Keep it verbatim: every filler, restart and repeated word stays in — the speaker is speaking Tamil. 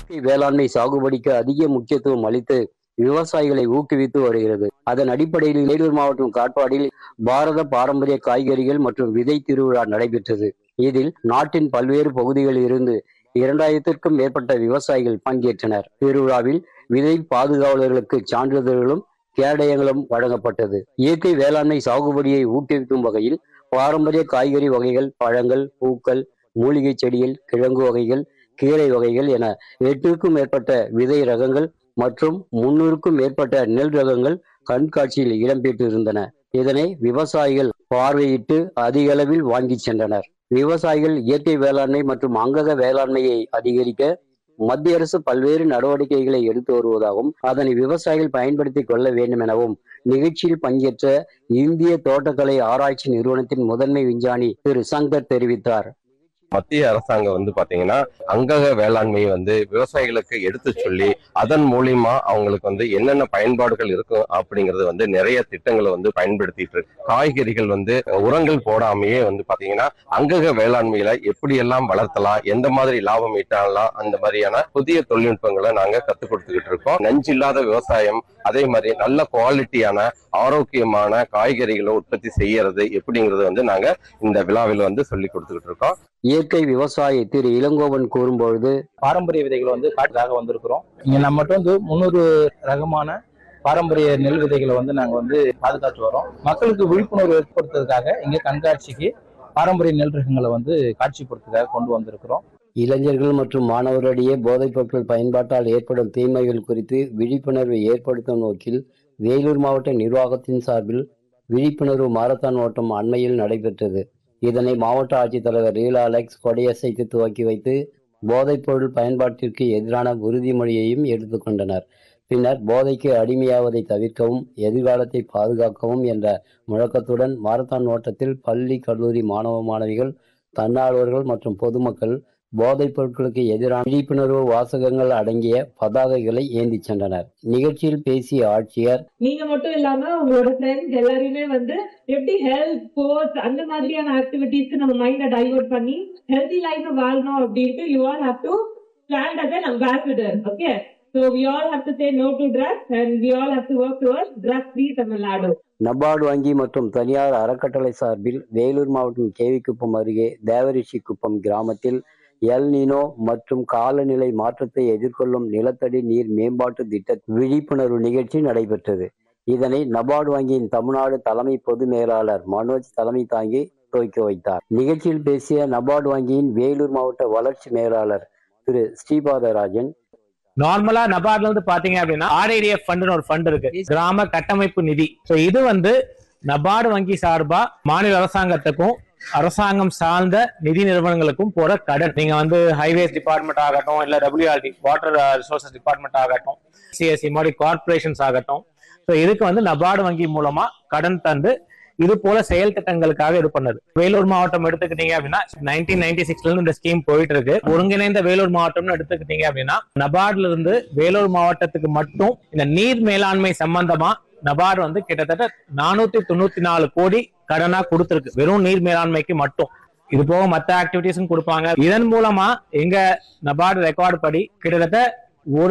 இயற்கை வேளாண்மை சாகுபடிக்கு அதிக முக்கியத்துவம் அளித்து விவசாயிகளை ஊக்குவித்து வருகிறது. அதன் அடிப்படையில் வேலூர் மாவட்டம் காட்பாடியில் பாரத பாரம்பரிய காய்கறிகள் மற்றும் விதை திருவிழா நடைபெற்றது. இதில் நாட்டின் பல்வேறு பகுதிகளில் இருந்து இரண்டாயிரத்திற்கும் மேற்பட்ட விவசாயிகள் பங்கேற்றனர். திருவிழாவில் விதை பாதுகாவலர்களுக்கு சான்றிதழ்களும் கேடயங்களும் வழங்கப்பட்டது. இயற்கை வேளாண்மை சாகுபடியை ஊக்குவிக்கும் வகையில் பாரம்பரிய காய்கறி வகைகள், பழங்கள், பூக்கள், மூலிகை செடிகள், கிழங்கு வகைகள், கீரை வகைகள் என எட்டுக்கும் மேற்பட்ட விதை ரகங்கள் மற்றும் முன்னூறுக்கும் மேற்பட்ட நெல் ரகங்கள் கண்காட்சியில் இடம்பெற்றிருந்தன. இதனை விவசாயிகள் பார்வையிட்டு அதிக அளவில் வாங்கி சென்றனர். விவசாயிகள் இயற்கை வேளாண்மை மற்றும் அங்கக வேளாண்மையை அதிகரிக்க மத்திய அரசு பல்வேறு நடவடிக்கைகளை எடுத்து வருவதாகவும் அதனை விவசாயிகள் பயன்படுத்திக் கொள்ள வேண்டும் எனவும் நிகழ்ச்சியில் பங்கேற்ற இந்திய தோட்டக்கலை ஆராய்ச்சி நிறுவனத்தின் முதன்மை விஞ்ஞானி திரு சங்கர் தெரிவித்தார். மத்திய அரசாங்கம் வந்து பாத்தீங்கன்னா அங்கக வேளாண்மையை வந்து விவசாயிகளுக்கு எடுத்து சொல்லி அதன் மூலியமா அவங்களுக்கு வந்து என்னென்ன பயன்பாடுகள் இருக்கும் அப்படிங்கறது வந்து நிறைய திட்டங்களை வந்து பயன்படுத்திட்டு இருக்கு. காய்கறிகள் வந்து உரங்கள் போடாமையே வந்து பாத்தீங்கன்னா அங்கக வேளாண்மையில எப்படி எல்லாம் வளர்த்தலாம், எந்த மாதிரி லாபம் ஈட்டலாம், அந்த மாதிரியான புதிய தொழில்நுட்பங்களை நாங்க கத்துக் கொடுத்துக்கிட்டு இருக்கோம். நஞ்சில்லாத விவசாயம், அதே மாதிரி நல்ல குவாலிட்டியான ஆரோக்கியமான காய்கறிகளை உற்பத்தி செய்யறது எப்படிங்கிறது வந்து நாங்க இந்த விழாவில் வந்து சொல்லி கொடுத்துக்கிட்டு இருக்கோம். இயற்கை விவசாயி திரு இளங்கோவன் கூறும்பொழுது, பாரம்பரிய விதைகள் வந்து காட்டுக்காக வந்திருக்கிறோம். இங்க நம்ம மட்டும் வந்து முன்னூறு ரகமான பாரம்பரிய நெல் விதைகளை வந்து நாங்க வந்து பாதுகாத்து வரோம். மக்களுக்கு விழிப்புணர்வு ஏற்படுத்துறதுக்காக இங்க கண்காட்சிக்கு பாரம்பரிய நெல் ரகங்களை வந்து காட்சிப்படுத்துறதுக்காக கொண்டு வந்திருக்கிறோம். இளைஞர்கள் மற்றும் மாணவர்களிடையே போதைப் பொருட்கள் பயன்பாட்டால் ஏற்படும் தீமைகள் குறித்து விழிப்புணர்வை ஏற்படுத்தும் நோக்கில் வேலூர் மாவட்ட நிர்வாகத்தின் சார்பில் விழிப்புணர்வு மாரத்தான் ஓட்டம் அண்மையில் நடைபெற்றது. இதனை மாவட்ட ஆட்சித்தலைவர் ரீலா அலெக்ஸ் கொடியசைத்து துவக்கி வைத்து போதைப் பொருள் பயன்பாட்டிற்கு எதிரான உறுதிமொழியையும் எடுத்துக்கொண்டனர். பின்னர் போதைக்கு அடிமையாவதை தவிர்க்கவும் எதிர்காலத்தை பாதுகாக்கவும் என்ற முழக்கத்துடன் மாரத்தான் ஓட்டத்தில் பள்ளி, கல்லூரி மாணவ மாணவிகள், தன்னார்வலர்கள் மற்றும் பொதுமக்கள் போதைப் பொருட்களுக்கு எதிரான விழிப்புணர்வு வாசகங்கள் அடங்கிய பதாகைகளை ஏந்தி சென்றனர். நிகழ்ச்சியில் பேசிய ஆட்சியர், நீங்க மட்டும் இல்லாம உங்களோட ஃப்ரெண்ட்ஸ் எல்லாருமே வந்து எப்படி ஹெல்த், ஸ்போர்ட்ஸ் அந்த மாதிரியான ஆக்டிவிட்டிஸ்க்கு நம்ம மைண்ட டைவர்ட் பண்ணி ஹெல்தி லைஃப் வாழணும் அப்படின்ட்டு you all have to stand as an ambassador. Okay, so we all have to say no to drugs and we all have to work towards drug free Tamil Nadu. NABARD வங்கி மற்றும் தனியார் அறக்கட்டளை சார்பில் வேலூர் மாவட்டம் கேவிக்குப்பம் அருகே தேவரிஷி குப்பம் கிராமத்தில் எல் நீனோ மற்றும் காலநிலை மாற்றத்தை எதிர்கொள்ளும் நிலத்தடி நீர் மேம்பாட்டு திட்ட விழிப்புணர்வு நிகழ்ச்சி நடைபெற்றது. இதனை நபார்டு வங்கியின் தமிழ்நாடு தலைமை பொது மேலாளர் மனோஜ் தலைமை தாங்கி துவக்கி வைத்தார். நிகழ்ச்சியில் பேசிய நபார்டு வங்கியின் வேலூர் மாவட்ட வளர்ச்சி மேலாளர் திரு ஸ்ரீபாதராஜன், நார்மலா நபார்ட்ல வந்து பாத்தீங்க அப்படின்னா ஆர்ஐடிஎஃப் ஃபண்ட் ஒரு ஃபண்ட் இருக்கு, கிராம கட்டமைப்பு நிதி. இது வந்து நபார்டு வங்கி சார்பா மாநில அரசாங்கத்துக்கும் அரசாங்கம் சார்ந்த நிதி நிறுவனங்களுக்கும் போற கடன். நீங்க வந்து ஹைவேஸ் டிபார்ட்மெண்ட் ஆகட்டும், இல்ல டபிள்யூஆர்டி வாட்டர் ரிசோர்சஸ் டிபார்ட்மெண்ட் ஆகட்டும், சிஎஸ்சி மாதிரி கார்பரேஷன்ஸ் ஆகட்டும், ஸோ இதுக்கு வந்து நபார்டு வங்கி மூலமா கடன் தந்து இது போல செயல் திட்டங்களுக்காக இது பண்ணது. வேலூர் மாவட்டம் எடுத்துக்கிட்டீங்க அப்படின்னா நைன்டீன் நைன்டி சிக்ஸ்ல இருந்து இந்த ஸ்கீம் போயிட்டு இருக்கு. ஒருங்கிணைந்த வேலூர் மாவட்டம்னு எடுத்துக்கிட்டீங்க அப்படின்னா நபார்ட்ல இருந்து வேலூர் மாவட்டத்துக்கு மட்டும் இந்த நீர் மேலாண்மை சம்பந்தமா நபார்டு வந்து கிட்டத்தட்ட நானூத்தி தொண்ணூத்தி நாலு கோடி கடனா கொடுத்திருக்கு, வெறும் நீர் மேலாண்மைக்கு மட்டும். இது போக மற்ற ஆக்டிவிட்டிஸும் கொடுப்பாங்க. இதன் மூலமா எங்க நபார்டு ரெக்கார்டு படி கிட்டத்தட்ட ஒரு